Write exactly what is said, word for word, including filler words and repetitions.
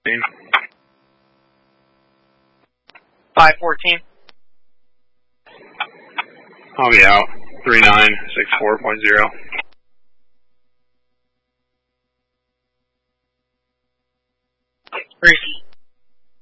five fourteen. I'll be out. three nine six four point zero. Three